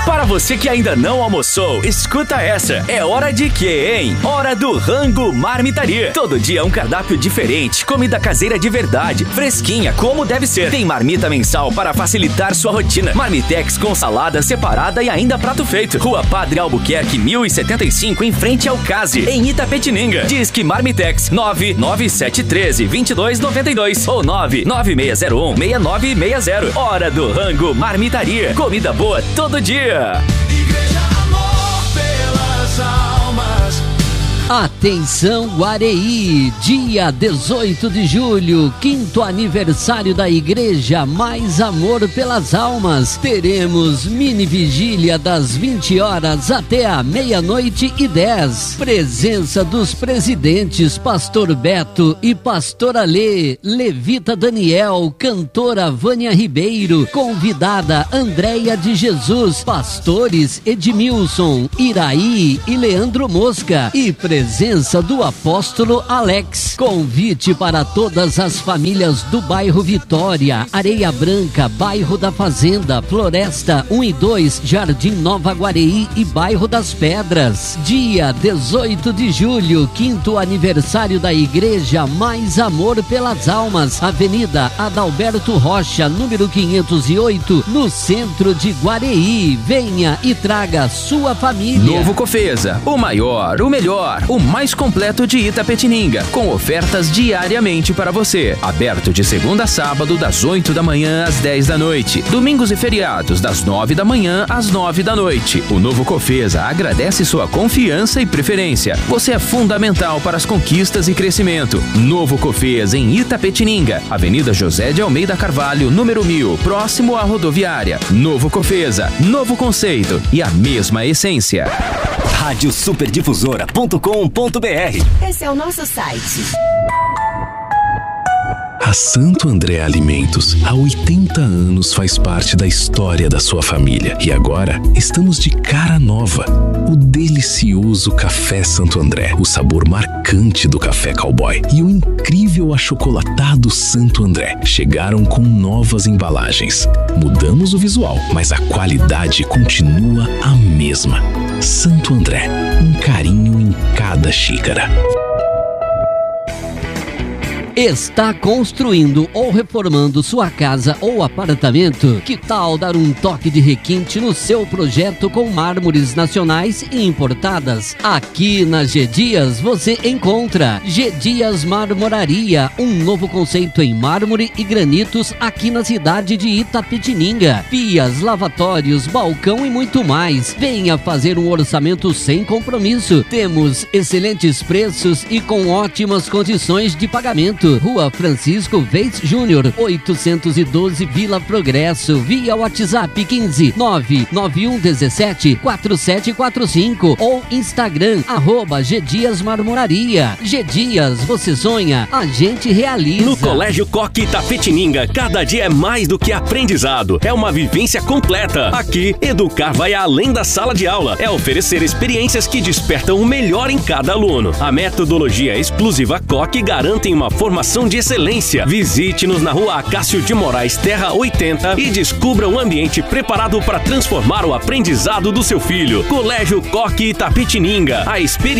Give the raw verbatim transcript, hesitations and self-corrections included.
Para você que ainda não almoçou, escuta essa. É hora de quê, hein? Hora do Rango Marmitaria. Todo dia um cardápio diferente, comida caseira de verdade, fresquinha, como deve ser. Tem marmita mensal para facilitar sua rotina. Marmitex com salada separada e ainda prato feito. Rua Padre Albuquerque, mil e setenta e cinco, em frente ao Case, em Itapetininga. Disque Marmitex nove nove sete um três, dois dois nove dois ou nove nove seis zero um, seis nove seis zero. Hora do Rango Marmitaria. Comida boa todo dia. Igreja Amor pelas Almas. Atenção Guareí, dia dezoito de julho, quinto aniversário da Igreja Mais Amor pelas Almas. Teremos mini vigília das vinte horas até a meia-noite e dez. Presença dos presidentes Pastor Beto e Pastora Lê, Levita Daniel, cantora Vânia Ribeiro, convidada Andréia de Jesus, pastores Edmilson, Iraí e Leandro Mosca e presença do apóstolo Alex. Convite para todas as famílias do bairro Vitória, Areia Branca, bairro da Fazenda, Floresta um e dois, Jardim Nova Guareí e bairro das Pedras. Dia dezoito de julho, quinto aniversário da Igreja Mais Amor pelas Almas, Avenida Adalberto Rocha, número quinhentos e oito, no centro de Guareí. Venha e traga sua família. Novo Cofesa, o maior, o melhor, o mais completo de Itapetininga, com ofertas diariamente para você. Aberto de segunda a sábado, das oito da manhã às dez da noite. Domingos e feriados, das nove da manhã às nove da noite. O Novo Cofesa agradece sua confiança e preferência. Você é fundamental para as conquistas e crescimento. Novo Cofesa em Itapetininga, Avenida José de Almeida Carvalho, número mil, próximo à rodoviária. Novo Cofesa, novo conceito e a mesma essência. rádio superdifusora ponto com ponto br. Esse é o nosso site. A Santo André Alimentos, há oitenta anos, faz parte da história da sua família. E agora, estamos de cara nova. O delicioso Café Santo André, o sabor marcante do café cowboy e o incrível achocolatado Santo André chegaram com novas embalagens. Mudamos o visual, mas a qualidade continua a mesma. Santo André, um carinho em cada xícara. Está construindo ou reformando sua casa ou apartamento? Que tal dar um toque de requinte no seu projeto com mármores nacionais e importadas? Aqui na G Dias você encontra G Dias Marmoraria, um novo conceito em mármore e granitos aqui na cidade de Itapetininga. Pias, lavatórios, balcão e muito mais. Venha fazer um orçamento sem compromisso. Temos excelentes preços e com ótimas condições de pagamento. Rua Francisco Veiz Júnior, oitocentos e doze, Vila Progresso, via WhatsApp quinze nove nove um um sete quatro sete quatro cinco ou Instagram, arroba G Dias Marmoraria. G Dias, você sonha, a gente realiza. No Colégio Coque Itapetininga, cada dia é mais do que aprendizado, é uma vivência completa. Aqui, educar vai além da sala de aula, é oferecer experiências que despertam o melhor em cada aluno. A metodologia exclusiva Coque garante uma formação de excelência. Visite-nos na Rua Acácio de Moraes, Terra oitenta e descubra um ambiente preparado para transformar o aprendizado do seu filho. Colégio Coque Itapetininga, a experiência